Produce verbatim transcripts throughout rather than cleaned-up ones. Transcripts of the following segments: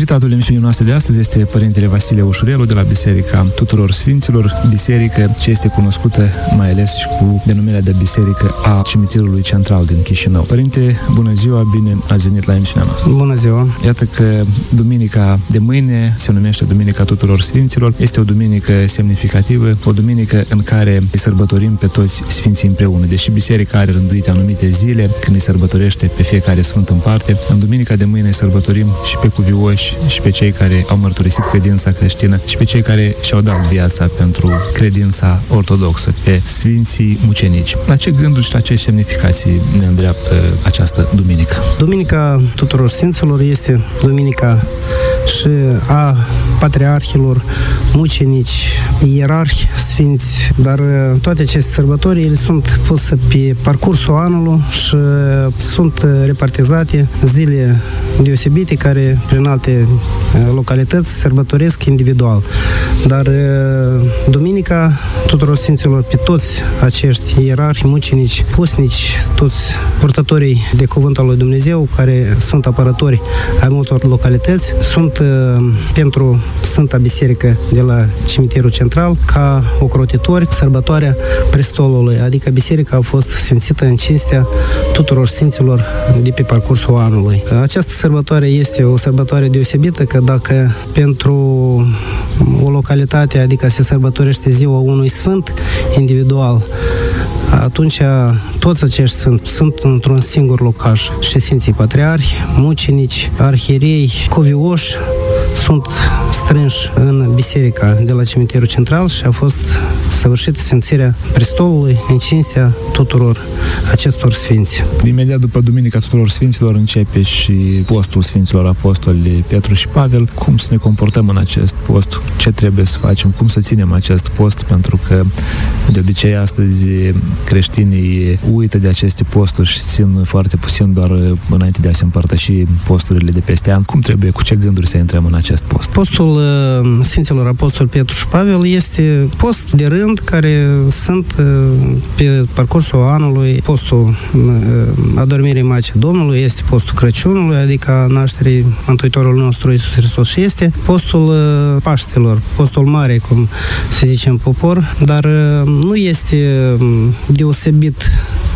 Invitatul emisiunii noastre de astăzi este Părintele Vasile Ușurelu de la Biserica Tuturor Sfinților, biserică ce este cunoscută mai ales și cu denumirea de Biserică a Cimitirului Central din Chișinău. Părinte, bună ziua, bine ați venit la emisiunea noastră. Bună ziua! Iată că duminica de mâine se numește Duminica Tuturor Sfinților. Este o duminică semnificativă, o duminică în care îi sărbătorim pe toți Sfinții împreună. Deși biserica are rânduite anumite zile când îi sărbătorește pe fiecare sfânt în parte, în duminica de mâine îi sărbătorim și pe cuvioși, și pe cei care au mărturisit credința creștină, și pe cei care și-au dat viața pentru credința ortodoxă, pe Sfinții Mucenici. La ce gânduri și la ce semnificații ne îndreaptă această duminică? Duminica Tuturor Sfinților este duminica și a patriarhilor, mucenici, ierarhi sfinți, dar toate aceste sărbători ele sunt puse pe parcursul anului și sunt repartizate zile deosebite care prin alte localități sărbătoresc individual. Dar duminica Tuturor Sfinților pe toți acești ierarhi, mucenici, pusnici, toți purtătorii de cuvânt al lui Dumnezeu care sunt apărători ai multor localități, sunt pentru Sfânta Biserică de la Cimitirul Central ca ocrotitori sărbătoarea Prestolului, adică biserica a fost sfințită în cinstea tuturor sfinților de pe parcursul anului. Această sărbătoare este o sărbătoare deosebită, că dacă pentru o localitate, adică se sărbătorește ziua unui sfânt individual, atunci toți acești sfânți sunt într-un singur locaș și Sfinții Patriarhi, mucenici, arhierei, covioși sunt strânși în biserica de la Cimitirul Central și a fost săvârșită sfințirea Prestolului în cinstea tuturor acestor sfinți. Imediat după Duminica Tuturor Sfinților începe și postul Sfinților Apostoli Petru și Pavel. Cum să ne comportăm în acest post? Ce trebuie să facem? Cum să ținem acest post? Pentru că de obicei astăzi creștinii uită de aceste posturi și țin foarte puțin doar înainte de a se împărtăși posturile de peste an. Cum trebuie, cu ce gânduri să intrăm în acest post? Postul Sfinților Apostoli Petru și Pavel este post de rând care sunt pe parcursul anului. Postul adormirii Maicii Domnului este postul Crăciunului, adică a nașterii Mântuitorul nostru Iisus Hristos, și este postul Paștelor, postul mare, cum se zice în popor, dar nu este deosebit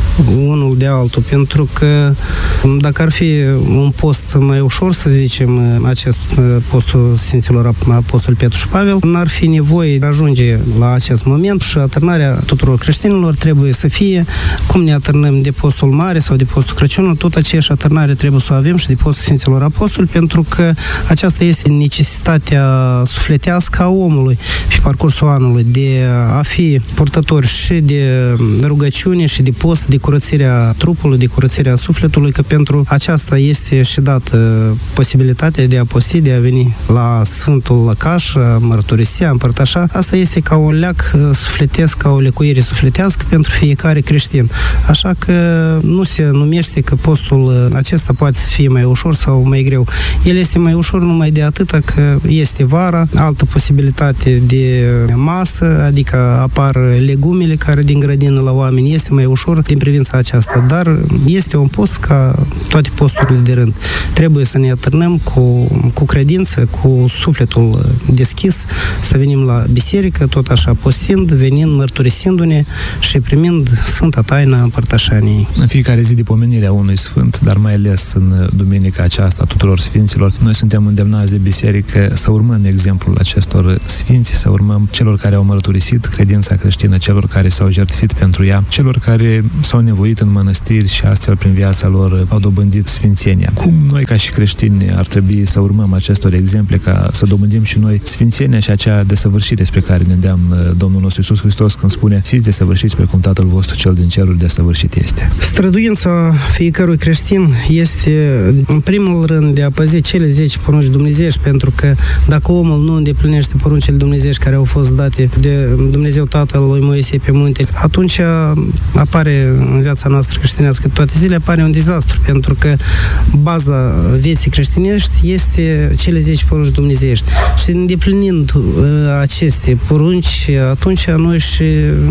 unul de altul, pentru că dacă ar fi un post mai ușor, să zicem, acest postul Sfinților Apostoli Petru și Pavel, n-ar fi nevoie de ajunge la acest moment și atârnarea tuturor creștinilor trebuie să fie cum ne atârnăm de postul mare sau de postul Crăciunului, tot aceeași atârnare trebuie să o avem și de postul Sfinților Apostoli, pentru că aceasta este necesitatea sufletească a omului pe parcursul anului de a fi purtători și de rugăciune și de post, de curățirea trupului, de curățirea sufletului, că pentru aceasta este și dată posibilitatea de a posti, de a veni la Sfântul Lăcaș, a mărturisi, a împărtășa. Asta este ca un leac sufletesc, ca o lecuire sufletească pentru fiecare creștin. Așa că nu se numește că postul acesta poate să fie mai ușor sau mai greu. El este mai ușor numai de atâta că este vara, altă posibilitate de masă, adică apar legumele care din grădină la oameni, este mai ușor din privința aceasta, dar este un post ca toate posturile de rând. Trebuie să ne atârnăm cu, cu credință, cu sufletul deschis, să venim la biserică, tot așa postind, venind, mărturisindu-ne și primind Sfânta Taina Împărtășaniei. În fiecare zi de pomenire a unui sfânt, dar mai ales în duminica aceasta a tuturor sfinților, noi suntem îndemnați de biserică să urmăm exemplul acestor sfinți, să urmăm celor care au mărturisit credința creștină, celor care s-au jertfit pentru ea, celor care s-au nevoit în mănăstiri și astfel prin viața lor au dobândit sfințenia. Cum noi ca și creștini ar trebui să urmăm acestor exemple ca să dobândim și noi sfințenia și acea desăvârșire spre care ne îndeamnă Domnul nostru Iisus Hristos când spune: fiți desăvârșiți precum Tatăl vostru cel din ceruri desăvârșit este. Străduința fiecărui creștin este în primul rând de a păzi cele zece porunci dumnezeiești, pentru că dacă omul nu îndeplinește poruncile dumnezeiești care au fost date de Dumnezeu Tatăl lui Moise pe munte, atunci apare în viața noastră creștinească toate zile, apare un dezastru, pentru că baza vieții creștinești este cele zece porunci dumnezeiești. Și îndeplinind aceste porunci, atunci noi și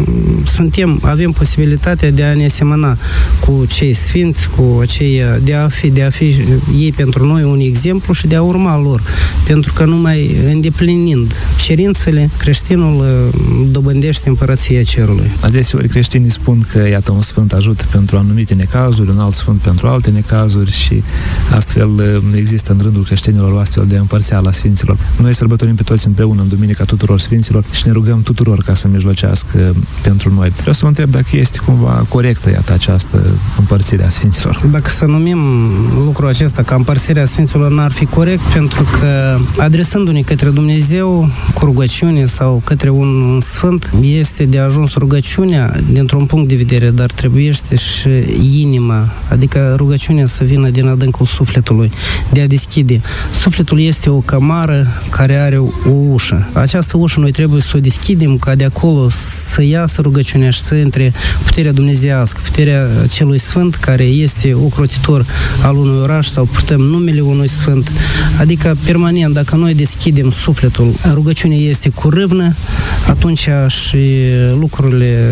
suntem, avem posibilitatea de a ne asemăna cu cei sfinți, cu cei de a fi, de a fi ei pentru noi un exemplu și de a urma lor. Pentru că numai îndeplinind cerințele, creștinul dobândește împărăția cerului. Adeseori creștinii spun că, iată, un sfânt ajută pentru anumite necazuri, un alt sfânt pentru alte necazuri și astfel există în rândul creștinilor o astfel de împărțeală a sfinților. Noi sărbătorim pe toți împreună în Duminica tuturor sfinților și ne rugăm tuturor ca să mijlocească pentru noi. Vreau să vă întreb dacă este cumva corectă, iată, această împărțire a sfinților. Dacă să numim lucrul acesta ca împărțirea sfinților, n-ar fi corect, pentru că adresându-ne către Dumnezeu cu rugăciune sau către un, un sfânt, este de ajuns rugăciunea dintr-un punct de vedere, dar trebuiește și inima, adică rugăciunea să vină din adâncul sufletului, de a deschide. Sufletul este o cămară care are o ușă. Această ușă noi trebuie să o deschidem ca de acolo să iasă rugăciunea și să intre puterea dumnezeiască, puterea celui sfânt care este ocrotitor al unui oraș sau purtăm numele unui sfânt. Adică permanent, dacă noi deschidem sufletul, rugăciunea este cu râvnă, atunci și lucrurile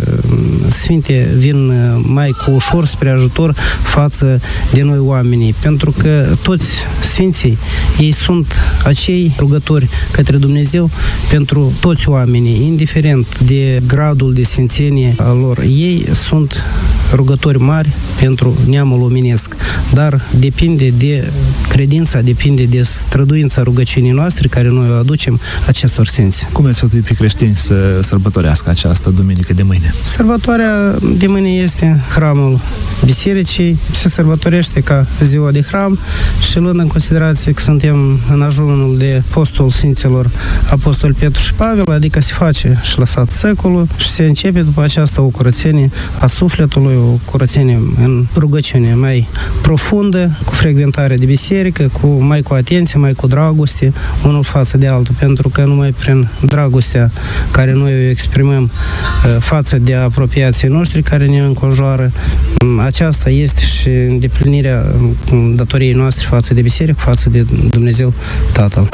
sfinte vin mai cu ușor spre ajutor față de noi oamenii. Pentru că toți sfinții, ei sunt acei rugători către Dumnezeu pentru toți oamenii, indiferent de gradul de sfințenie al lor. Ei sunt rugători mari pentru neamul omenesc, dar depinde de credința, depinde de străduința rugăciunii noastre care noi o aducem acestor sfinți. Cum este sfătui pe creștini să sărbătorească această duminică de mâine? Sărbătoarea de mâine este hramul bisericii, se sărbătorește ca ziua de hram și luând în considerație că suntem în ajunul de postul Sfinților Apostol Petru și Pavel, adică se face și lăsat secolul și se începe după aceasta o curățenie a sufletului, o curățenie în rugăciune mai profundă, cu frecventare de biserică, cu mai cu atenție, mai cu dragoste, unul față de altul, pentru că numai prin dragostea care noi o exprimăm față de apropiații noștri care ne înconjoară, aceasta este și îndeplinirea datoriei noastre față de biserică, față de Dumnezeu Tatăl.